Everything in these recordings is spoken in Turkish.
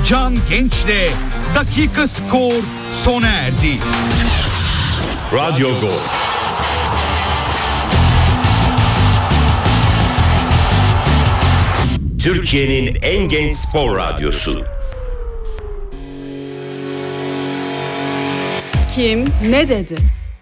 Can Genç'le Dakika Skor sona erdi. Radyo Gol. Türkiye'nin en genç spor radyosu. Kim ne dedi?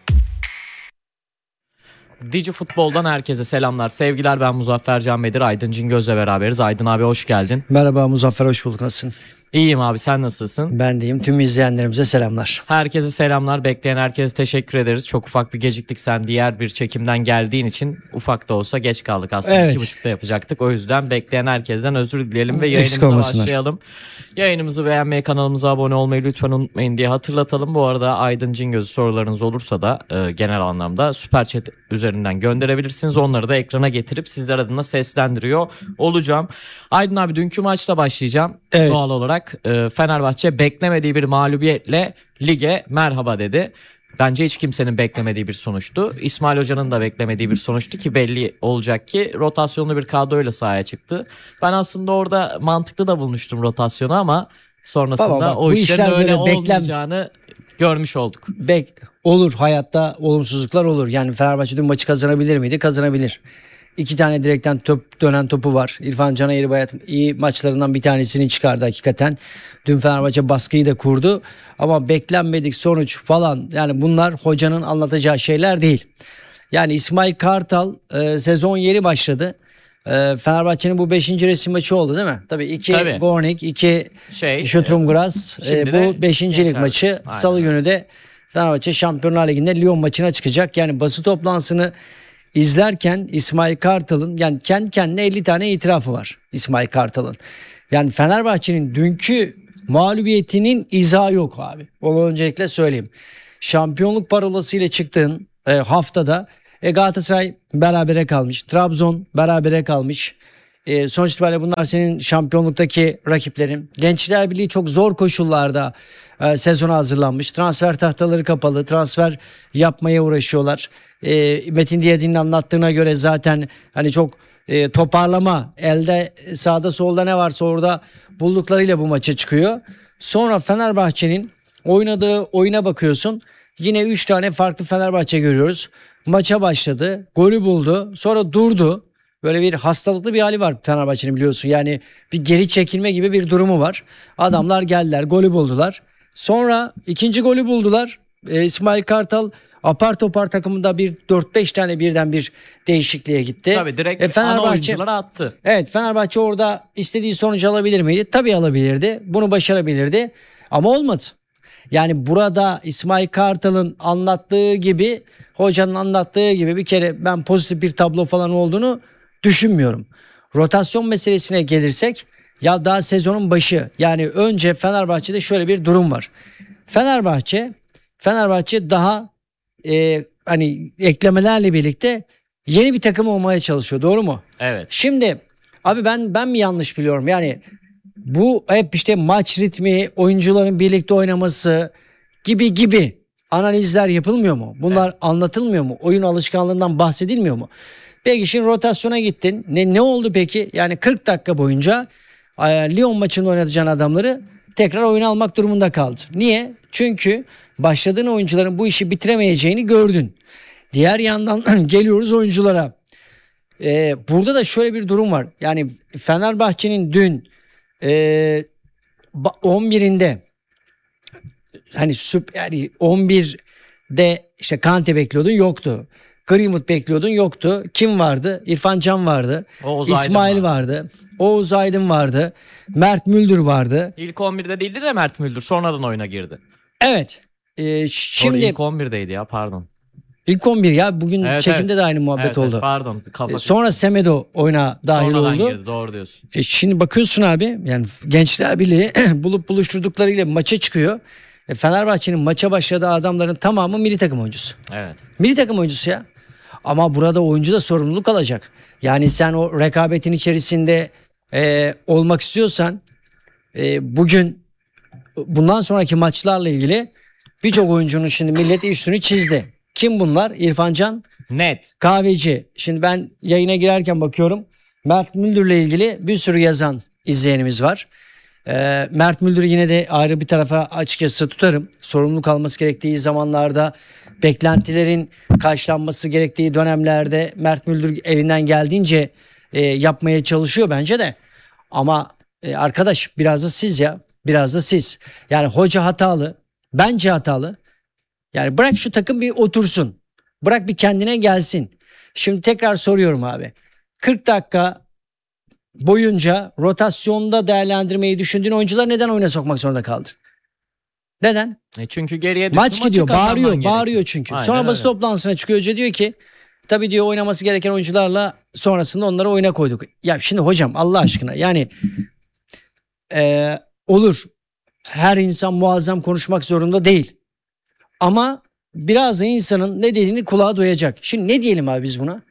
Digi Futbol'dan herkese selamlar, sevgiler. Ben Muzaffer Can Bedir, Aydın Cingöz'le beraberiz. Aydın abi hoş geldin. Merhaba Muzaffer, hoş bulduk. Nasılsın? İyiyim abi, sen nasılsın? Ben deyim. Tüm izleyenlerimize selamlar. Herkese selamlar. Bekleyen herkese teşekkür ederiz. Çok ufak bir geciktik. Sen diğer bir çekimden geldiğin için ufak da olsa geç kaldık aslında. Evet. 2.30'da yapacaktık. O yüzden bekleyen herkesten özür dileyelim ve yayınımıza başlayalım. Yayınımızı beğenmeyi, kanalımıza abone olmayı lütfen unutmayın diye hatırlatalım. Bu arada Aydın Cingöz'ü sorularınız olursa da genel anlamda Süper Chat üzerinden gönderebilirsiniz. Onları da ekrana getirip sizler adına seslendiriyor olacağım. Aydın abi, dünkü maçla başlayacağım. Evet. Doğal olarak Fenerbahçe beklemediği bir mağlubiyetle lige merhaba dedi. Bence hiç kimsenin beklemediği bir sonuçtu. İsmail Hoca'nın da beklemediği bir sonuçtu ki belli olacak ki rotasyonlu bir kadroyla sahaya çıktı. Ben aslında orada mantıklı da bulmuştum rotasyonu ama sonrasında bak, o bu işlerin işler öyle böyle olmayacağını görmüş olduk. Olur, hayatta olumsuzluklar olur. Yani Fenerbahçe dün maçı kazanabilir miydi? Kazanabilir. 2 tane direkten dönen topu var. İrfan Can Eğribayat iyi maçlarından bir tanesini çıkardı hakikaten. Dün Fenerbahçe baskıyı da kurdu. Ama beklenmedik sonuç falan, yani bunlar hocanın anlatacağı şeyler değil. Yani İsmail Kartal sezon yeni başladı. Fenerbahçe'nin bu 5. resim maçı oldu değil mi? Tabii 2 Gornik, 2 Sturm Graz. Bu 5. lig maçı. Aynen. Salı günü de Fenerbahçe Şampiyonlar Ligi'nde Lyon maçına çıkacak. Yani basın toplantısını izlerken İsmail Kartal'ın, yani kendi kendine 50 tane itirafı var İsmail Kartal'ın. Yani Fenerbahçe'nin dünkü mağlubiyetinin izahı yok abi. Onu öncelikle söyleyeyim. Şampiyonluk parolasıyla çıktığın haftada Galatasaray berabere kalmış. Trabzon berabere kalmış. Sonuç itibariyle bunlar senin şampiyonluktaki rakiplerin. Gençler Birliği çok zor koşullarda sezona hazırlanmış. Transfer tahtaları kapalı. Transfer yapmaya uğraşıyorlar. Metin Diyadin'in anlattığına göre zaten hani çok toparlama, elde sağda solda ne varsa orada bulduklarıyla bu maça çıkıyor. Sonra Fenerbahçe'nin oynadığı oyuna bakıyorsun. Yine 3 tane farklı Fenerbahçe görüyoruz. Maça başladı. Golü buldu. Sonra durdu. Böyle bir hastalıklı bir hali var Fenerbahçe'nin, biliyorsun. Yani bir geri çekilme gibi bir durumu var. Adamlar geldiler, golü buldular. Sonra ikinci golü buldular. İsmail Kartal apar topar takımında bir 4-5 tane birden bir değişikliğe gitti. Tabii direkt ana oyunculara attı. Evet, Fenerbahçe orada istediği sonucu alabilir miydi? Tabii alabilirdi. Bunu başarabilirdi. Ama olmadı. Yani burada İsmail Kartal'ın anlattığı gibi, hocanın anlattığı gibi bir kere ben pozitif bir tablo falan olduğunu düşünmüyorum. Rotasyon meselesine gelirsek, ya daha sezonun başı, yani önce Fenerbahçe'de şöyle bir durum var. Fenerbahçe daha hani eklemelerle birlikte yeni bir takım olmaya çalışıyor, doğru mu? Evet. Şimdi abi ben mi yanlış biliyorum? Yani bu hep işte maç ritmi, oyuncuların birlikte oynaması gibi analizler yapılmıyor mu? Bunlar anlatılmıyor mu? Oyun alışkanlığından bahsedilmiyor mu? Peki şimdi rotasyona gittin. Ne oldu peki? Yani 40 dakika boyunca Lyon maçında oynatacağın adamları tekrar oyuna almak durumunda kaldı. Niye? Çünkü başladığın oyuncuların bu işi bitiremeyeceğini gördün. Diğer yandan geliyoruz oyunculara. Burada da şöyle bir durum var. Yani Fenerbahçe'nin dün 11'inde hani 11'de işte Kante bekliyordun, yoktu. Greenwood bekliyordun, yoktu. Kim vardı? İrfan Can vardı. İsmail vardı. Oğuz Aydın vardı. Mert Müldür vardı. İlk 11'de değildi de Mert Müldür sonradan oyuna girdi. Evet. Şimdi ilk 11'deydi ya, pardon. İlk 11 ya, bugün çekimde de aynı muhabbet oldu. Pardon. Sonra Semedo oyuna dahil sonradan oldu. Girdi, doğru diyorsun. Şimdi bakıyorsun abi, yani Gençler Birliği bulup buluşturduklarıyla maça çıkıyor. Fenerbahçe'nin maça başladığı adamların tamamı milli takım oyuncusu. Evet. Milli takım oyuncusu ya. Ama burada oyuncu da sorumluluk alacak. Yani sen o rekabetin içerisinde olmak istiyorsan bugün bundan sonraki maçlarla ilgili birçok oyuncunun şimdi millet üstünü çizdi. Kim bunlar? İrfan Can, Net. Kahveci. Şimdi ben yayına girerken bakıyorum. Mert Müldür'le ilgili bir sürü yazan izleyenimiz var. Mert Müldür'ü yine de ayrı bir tarafa açıkçası tutarım. Sorumluluk alması gerektiği zamanlarda, beklentilerin karşılanması gerektiği dönemlerde Mert Müldür elinden geldiğince yapmaya çalışıyor bence de. Ama arkadaş biraz da siz ya. Biraz da siz. Yani hoca hatalı. Bence hatalı. Yani bırak şu takım bir otursun. Bırak bir kendine gelsin. Şimdi tekrar soruyorum abi. 40 dakika boyunca rotasyonda değerlendirmeyi düşündüğün oyuncular neden oyuna sokmak zorunda kaldı? Neden? Çünkü geriye düştü, Maç gidiyor, bağırıyor gerekiyor. çünkü. Aynen Sonra basın öyle. toplantısına çıkıyor hoca, diyor ki tabii diyor oynaması gereken oyuncularla sonrasında onları oyuna koyduk. Ya şimdi hocam Allah aşkına yani olur. Her insan muazzam konuşmak zorunda değil. Ama biraz da insanın ne dediğini kulağa doyacak. Şimdi ne diyelim abi biz buna?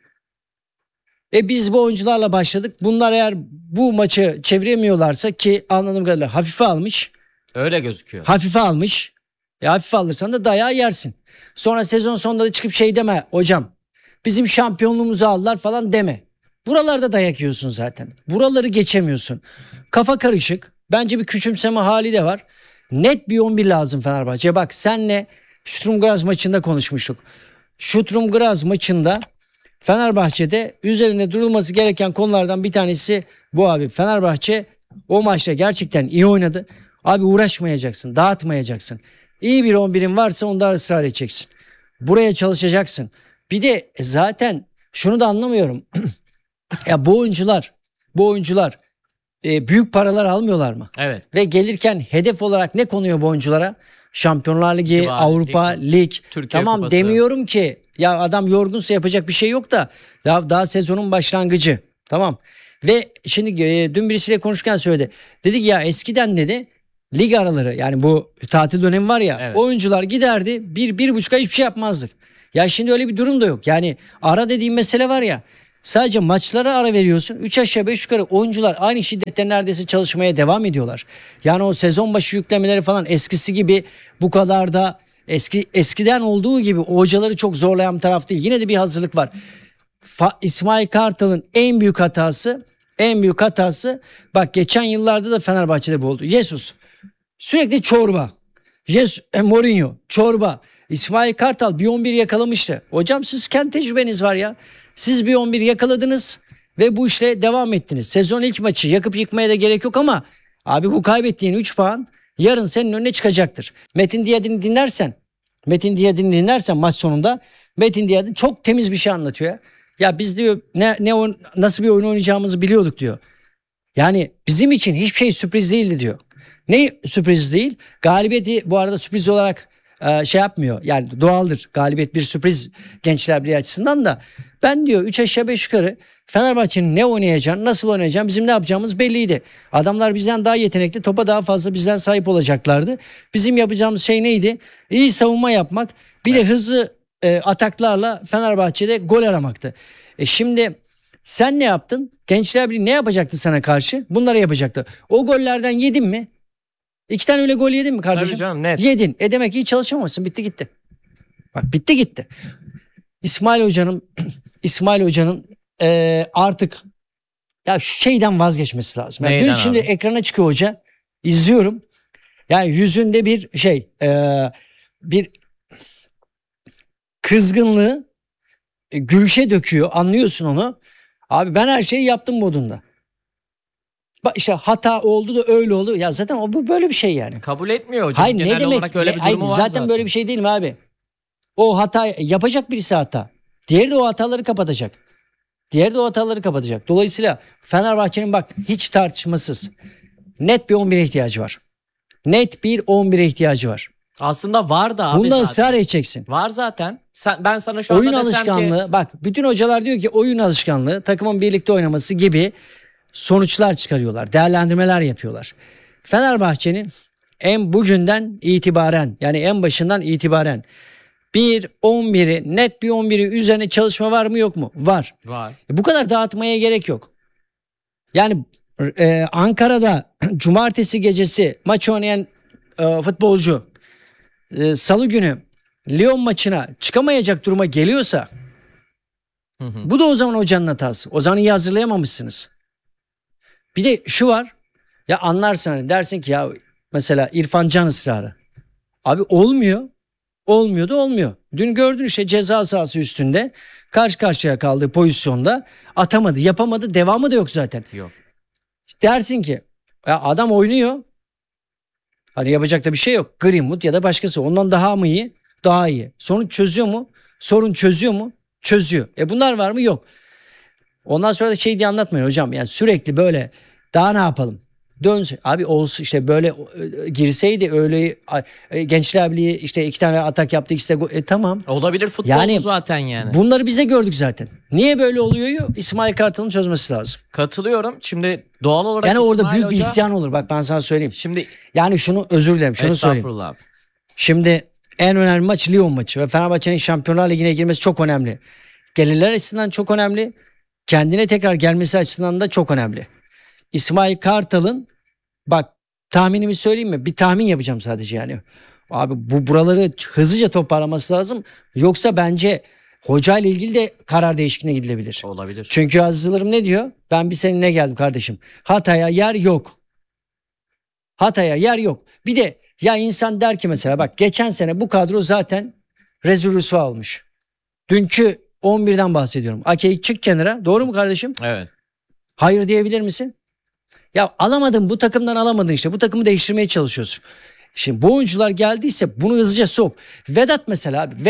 Biz bu oyuncularla başladık. Bunlar eğer bu maçı çeviremiyorlarsa, ki anladığım kadarıyla hafife almış. Öyle gözüküyor. Hafife almış. Hafife alırsan da dayağı yersin. Sonra sezon sonunda da çıkıp şey deme hocam. Bizim şampiyonluğumuzu aldılar falan deme. Buralarda dayak yiyorsun zaten. Buraları geçemiyorsun. Kafa karışık. Bence bir küçümseme hali de var. Net bir 11 lazım Fenerbahçe'ye. Bak senle Sturm Graz maçında konuşmuştuk. Sturm Graz maçında Fenerbahçe'de üzerinde durulması gereken konulardan bir tanesi bu abi. Fenerbahçe o maçta gerçekten iyi oynadı. Abi uğraşmayacaksın, dağıtmayacaksın. İyi bir 11'in varsa onda ısrar edeceksin. Buraya çalışacaksın. Bir de zaten şunu da anlamıyorum. Ya bu oyuncular büyük paralar almıyorlar mı? Evet. Ve gelirken hedef olarak ne konuyor bu oyunculara? Şampiyonlar Ligi, Lig, Avrupa Lig. Türkiye Tamam Kupası. demiyorum ki ya adam yorgunsa yapacak bir şey yok da daha sezonun başlangıcı. Tamam. Ve şimdi dün birisiyle konuşurken söyledi. Dedi ki ya eskiden dedi lig araları, yani bu tatil dönemi var ya, evet, oyuncular giderdi bir buçuk ay hiçbir şey yapmazdık. Ya şimdi öyle bir durum da yok. Yani ara dediğim mesele var ya, sadece maçlara ara veriyorsun. 3 aşağı 5 yukarı oyuncular aynı şiddette neredeyse çalışmaya devam ediyorlar. Yani o sezon başı yüklemeleri falan eskisi gibi bu kadar da eskiden olduğu gibi o hocaları çok zorlayan bir taraf değil. Yine de bir hazırlık var. İsmail Kartal'ın en büyük hatası bak geçen yıllarda da Fenerbahçe'de bu oldu. Jesus sürekli çorba. Mourinho çorba. İsmail Kartal bir 11 yakalamıştı. Hocam siz kendi tecrübeniz var ya. Siz bir 11 yakaladınız ve bu işle devam ettiniz. Sezon ilk maçı yakıp yıkmaya da gerek yok ama abi bu kaybettiğin 3 puan yarın senin önüne çıkacaktır. Metin Diyadin'i dinlersen maç sonunda Metin Diyadin çok temiz bir şey anlatıyor ya. Ya biz diyor nasıl bir oyun oynayacağımızı biliyorduk diyor. Yani bizim için hiçbir şey sürpriz değildi diyor. Ne sürpriz değil? Galibiyeti bu arada sürpriz olarak şey yapmıyor. Yani doğaldır. Galibiyet bir sürpriz Gençler Birliği açısından da. Ben diyor 3 aşağı 5 yukarı Fenerbahçe'nin ne oynayacağını, nasıl oynayacağını, bizim ne yapacağımız belliydi. Adamlar bizden daha yetenekli, topa daha fazla bizden sahip olacaklardı. Bizim yapacağımız şey neydi? İyi savunma yapmak. Bir de hızlı ataklarla Fenerbahçe'de gol aramaktı. Şimdi sen ne yaptın? Gençler Birliği ne yapacaktı sana karşı? Bunları yapacaktı. O gollerden yedin mi? 2 tane öyle gol yedin mi kardeşim? Tabii canım, net. Yedin. Demek ki iyi çalışamamışsın. Bitti gitti. Bak bitti gitti. İsmail Hoca'nın artık ya şu şeyden vazgeçmesi lazım. Yani dün şimdi ekrana çıkıyor hoca. İzliyorum. Yani yüzünde bir bir kızgınlığı gülüşe döküyor. Anlıyorsun onu. Abi ben her şeyi yaptım modunda. Bak işte hata oldu da öyle oldu. Ya zaten bu böyle bir şey yani. Kabul etmiyor hocam. Hayır, genel ne demek? olarak öyle bir durumu var zaten böyle bir şey değil mi abi? O hata yapacak birisi hata. Diğeri de o hataları kapatacak. Dolayısıyla Fenerbahçe'nin bak hiç tartışmasız net bir 11'e ihtiyacı var. Aslında var da abi Bunda zaten. ısrar edeceksin. Var zaten. Ben sana şu anda Oyun desem alışkanlığı ki... bak bütün hocalar diyor ki oyun alışkanlığı, takımın birlikte oynaması gibi sonuçlar çıkarıyorlar. Değerlendirmeler yapıyorlar. Fenerbahçe'nin en bugünden itibaren, yani en başından itibaren net bir 11'i üzerine çalışma var mı yok mu? Var. Bu kadar dağıtmaya gerek yok. Yani Ankara'da cumartesi gecesi maç oynayan futbolcu salı günü Lyon maçına çıkamayacak duruma geliyorsa bu da o zaman hocanın hatası. O zaman iyi hazırlayamamışsınız. Bir de şu var. Ya anlarsın hani dersin ki ya mesela İrfan Can ısrarı. Abi olmuyor. Olmuyor da olmuyor. Dün gördün işte ceza sahası üstünde karşı karşıya kaldığı pozisyonda atamadı, yapamadı, devamı da yok zaten. Yok. Dersin ki ya adam oynuyor. Hani yapacak da bir şey yok. Greenwood ya da başkası ondan daha mı iyi? Daha iyi. Sorun çözüyor mu? Sorun çözüyor mu? Çözüyor. Bunlar var mı? Yok. Ondan sonra da şey diye anlatmayın hocam. Yani sürekli böyle daha ne yapalım? Dönse abi olsun işte böyle girseydi öyle Gençler Birliği işte 2 tane atak yaptı, ikisi de tamam. Olabilir, futbol yani, zaten yani. Bunları bize gördük zaten. Niye böyle oluyor? İsmail Kartal'ın çözmesi lazım. Katılıyorum. Şimdi doğal olarak yani orada İsmail büyük Hoca... bir isyan olur. Bak ben sana söyleyeyim. Şimdi yani şunu özür dilerim. Şunu söyleyeyim. Estağfurullah abi. Şimdi en önemli maç Lyon maçı ve Fenerbahçe'nin Şampiyonlar Ligi'ne girmesi çok önemli. Gelirler açısından çok önemli. Kendine tekrar gelmesi açısından da çok önemli. İsmail Kartal'ın bak tahminimi söyleyeyim mi? Bir tahmin yapacağım sadece yani. Abi buraları hızlıca toparlaması lazım. Yoksa bence hoca ile ilgili de karar değişikliğine gidilebilir. Olabilir. Çünkü azizlerim ne diyor? Ben bir seninle geldim kardeşim. Hatay'a yer yok. Hatay'a yer yok. Bir de ya insan der ki mesela bak geçen sene bu kadro zaten rezil rüsva olmuş. Dünkü 11'den bahsediyorum. Ake'yi çık kenara. Doğru mu kardeşim? Evet. Hayır diyebilir misin? Ya alamadın, bu takımdan alamadın işte. Bu takımı değiştirmeye çalışıyorsun. Şimdi bu oyuncular geldiyse bunu hızlıca sok. Vedat mesela abi.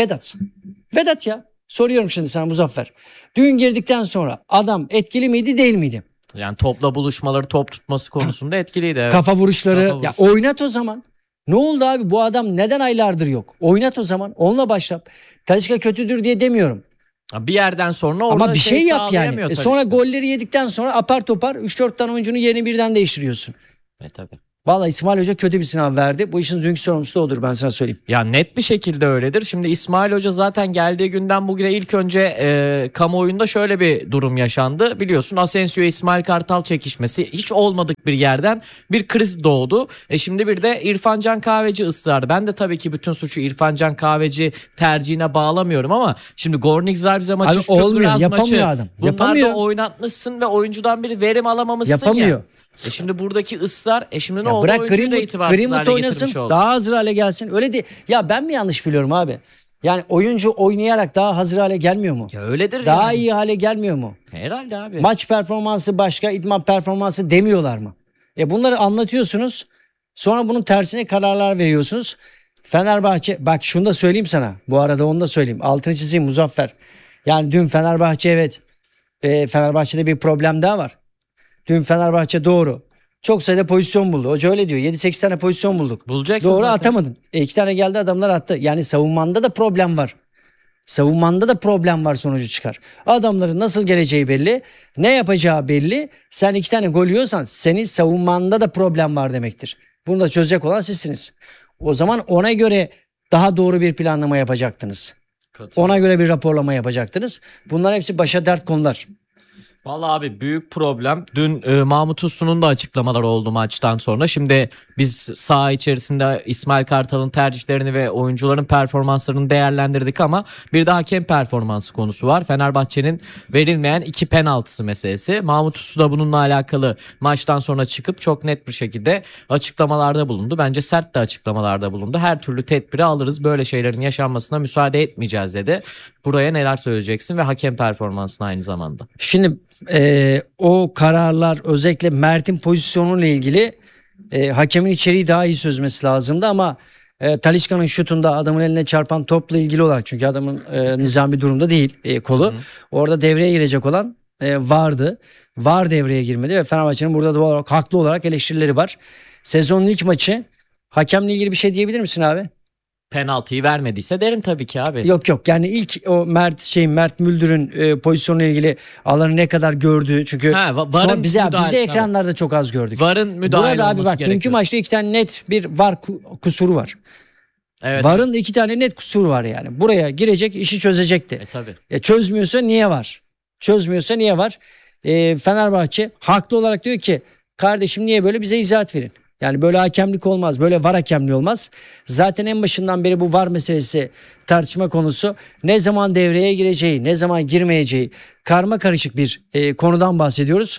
Vedat ya. Soruyorum şimdi sana Muzaffer. Dün girdikten sonra adam etkili miydi değil miydi? Yani topla buluşmaları, top tutması konusunda etkiliydi. Evet. Kafa vuruşları. Ya oynat o zaman. Ne oldu abi? Bu adam neden aylardır yok? Oynat o zaman. Onunla başla. Talisca kötüdür diye demiyorum. Bir yerden sonra orada ama bir şey yap yani. Sonra işte. golleri yedikten sonra apar topar 3-4 tane oyuncunun yerini birden değiştiriyorsun. Tabii. Vallahi İsmail Hoca kötü bir sınav verdi. Bu işin dünkü sorumlusu da odur, ben sana söyleyeyim. Ya net bir şekilde öyledir. Şimdi İsmail Hoca zaten geldiği günden bugüne ilk önce kamuoyunda şöyle bir durum yaşandı. Biliyorsun Asensio İsmail Kartal çekişmesi, hiç olmadık bir yerden bir kriz doğdu. Şimdi bir de İrfan Can Kahveci ısrarı. Ben de tabii ki bütün suçu İrfan Can Kahveci tercihine bağlamıyorum ama şimdi Gornik Zabrze maçı, abi olmuyor, yapamıyor maçı. adam. Bunlar yapamıyor. da oynatmışsın ve oyuncudan bir verim alamamışsın yapamıyor. ya. Şimdi buradaki ısrar şimdi ne oldu? Bırak Oyuncuyu da itibarsız Greenwood hale oynasın, getirmiş oldu. daha hazır hale gelsin. Öyle değil. Ya ben mi yanlış biliyorum abi? Yani oyuncu oynayarak daha hazır hale gelmiyor mu? Ya öyledir daha yani. iyi hale gelmiyor mu? Herhalde abi. Maç performansı başka, idman performansı demiyorlar mı? Bunları anlatıyorsunuz. Sonra bunun tersine kararlar veriyorsunuz. Fenerbahçe, bak şunu da söyleyeyim sana. Bu arada onu da söyleyeyim. Altını çizeyim Muzaffer. Yani dün Fenerbahçe evet. Fenerbahçe'de bir problem daha var. Dün Fenerbahçe doğru. Çok sayıda pozisyon buldu. Hoca öyle diyor. 7-8 tane pozisyon bulduk. Bulacaksın doğru zaten. atamadın. 2 tane geldi, adamlar attı. Yani savunmanda da problem var. Savunmanda da problem var, sonucu çıkar. Adamların nasıl geleceği belli. Ne yapacağı belli. Sen 2 tane gol yiyorsan senin savunmanda da problem var demektir. Bunu da çözecek olan sizsiniz. O zaman ona göre daha doğru bir planlama yapacaktınız. Ona göre bir raporlama yapacaktınız. Bunlar hepsi başa dert konular. Vallahi abi büyük problem. Dün Mahmut Uslu'nun da açıklamaları oldu maçtan sonra. Şimdi biz saha içerisinde İsmail Kartal'ın tercihlerini ve oyuncuların performanslarını değerlendirdik ama bir de hakem performansı konusu var. Fenerbahçe'nin verilmeyen 2 penaltısı meselesi. Mahmut Uslu da bununla alakalı maçtan sonra çıkıp çok net bir şekilde açıklamalarda bulundu. Bence sert de açıklamalarda bulundu. Her türlü tedbiri alırız. Böyle şeylerin yaşanmasına müsaade etmeyeceğiz dedi. Buraya neler söyleyeceksin ve hakem performansına aynı zamanda? Şimdi o kararlar, özellikle Mert'in pozisyonuyla ilgili hakemin içeriği daha iyi çözmesi lazımdı ama Talisca'nın şutunda adamın eline çarpan topla ilgili olarak, çünkü adamın nizami durumda değil kolu. Hı hı. Orada devreye girecek olan vardı. VAR devreye girmedi ve Fenerbahçe'nin burada doğal olarak, haklı olarak eleştirileri var. Sezonun ilk maçı, hakemle ilgili bir şey diyebilir misin abi? Penaltıyı vermediyse derim tabii ki abi. Yok yani ilk o Mert Müldür'ün pozisyonuyla ilgili alanı ne kadar gördüğü, çünkü sonra biz de ekranlarda çok az gördük. VAR'ın müdahale burada olması abi bak, dünkü maçta 2 tane net bir VAR kusuru var. Evet. VAR'ın da 2 tane net kusuru var yani. Buraya girecek, işi çözecekti. Tabii. Çözmüyorsa niye var? Fenerbahçe haklı olarak diyor ki kardeşim niye böyle, bize izahat verin. Yani böyle hakemlik olmaz. Böyle VAR hakemliği olmaz. Zaten en başından beri bu VAR meselesi tartışma konusu. Ne zaman devreye gireceği, ne zaman girmeyeceği karma karışık bir konudan bahsediyoruz.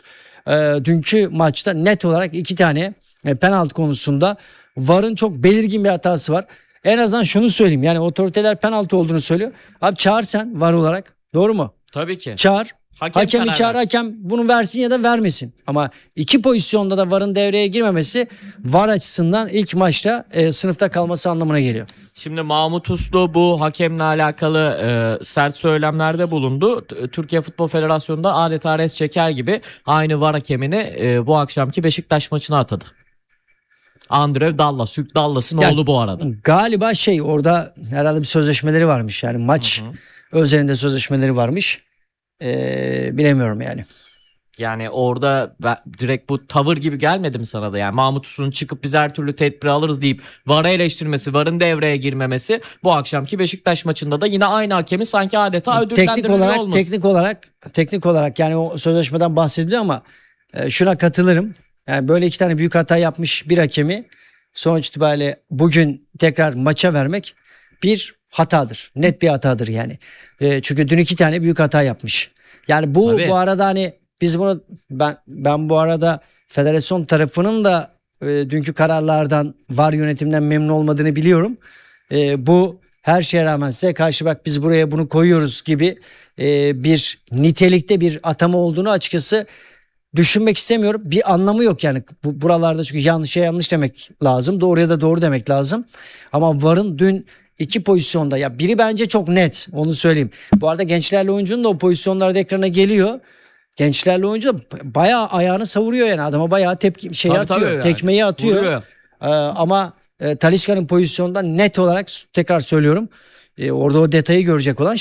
dünkü maçta net olarak 2 tane penaltı konusunda VAR'ın çok belirgin bir hatası var. En azından şunu söyleyeyim. Yani otoriteler penaltı olduğunu söylüyor. Abi çağır sen VAR olarak. Doğru mu? Tabii ki. Çağır. Hakemi çağır, versin. hakem bunu versin ya da vermesin. Ama 2 pozisyonda da VAR'ın devreye girmemesi VAR açısından ilk maçta sınıfta kalması anlamına geliyor. Şimdi Mahmut Uslu bu hakemle alakalı sert söylemlerde bulundu. Türkiye Futbol Federasyonu'nda da adeta res çeker gibi aynı VAR hakemini bu akşamki Beşiktaş maçına atadı. Andrew Dallas, Hugh Dallas'ın oğlu bu arada. Galiba orada herhalde bir sözleşmeleri varmış. Yani maç özelinde sözleşmeleri varmış. Bilemiyorum yani. Yani orada direkt bu tavır gibi gelmedi mi sana da? Yani Mahmut Uslu'nun çıkıp biz her türlü tedbir alırız deyip VAR'ı eleştirmesi, VAR'ın devreye girmemesi bu akşamki Beşiktaş maçında da yine aynı hakemi sanki adeta ödüllendirmiyor olması. Teknik olarak yani o sözleşmeden bahsediliyor ama şuna katılırım. Yani böyle 2 tane büyük hata yapmış bir hakemi sonuç itibariyle bugün tekrar maça vermek bir hatadır. Net bir hatadır yani. Çünkü dün 2 tane büyük hata yapmış. Yani bu arada hani biz bunu ben bu arada federasyon tarafının da dünkü kararlardan VAR yönetiminden memnun olmadığını biliyorum. Bu her şeye rağmen size karşı bak biz buraya bunu koyuyoruz gibi bir nitelikte bir atama olduğunu açıkçası düşünmek istemiyorum. Bir anlamı yok yani buralarda çünkü yanlışa yanlış demek lazım. Doğruya da doğru demek lazım. Ama VAR'ın dün 2 pozisyonda ya biri bence çok net onu söyleyeyim. Bu arada gençlerle oyuncunun da o pozisyonlarda ekrana geliyor. Gençlerle oyuncu da bayağı ayağını savuruyor yani adama bayağı atıyor. Yani. Tekmeyi atıyor. Ama Talisca'nın pozisyonunda net olarak tekrar söylüyorum. Orada o detayı görecek olan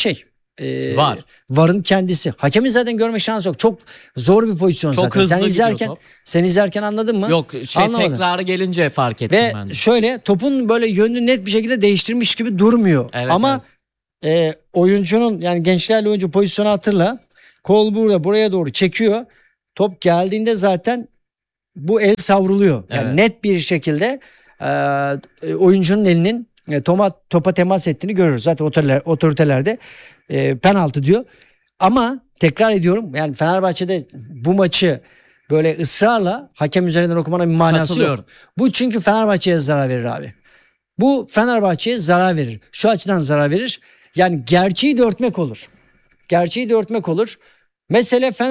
VAR'ın kendisi. Hakemin zaten görme şansı yok. Çok zor bir pozisyon çok zaten. Sen izlerken anladın mı? Yok tekrarı gelince fark ettim ben de. Ve şöyle topun böyle yönünü net bir şekilde değiştirmiş gibi durmuyor. Evet, ama oyuncunun yani gençlerle oyuncu pozisyonu hatırla. Kol buraya doğru çekiyor. Top geldiğinde zaten bu el savruluyor. Yani net bir şekilde oyuncunun elinin topa temas ettiğini görüyoruz. Zaten otoritelerde penaltı diyor. Ama tekrar ediyorum yani Fenerbahçe'de bu maçı böyle ısrarla hakem üzerinden okumanın bir manası yok. Bu çünkü Fenerbahçe'ye zarar verir abi. Bu Fenerbahçe'ye zarar verir. Şu açıdan zarar verir. Yani gerçeği de örtmek olur. Mesele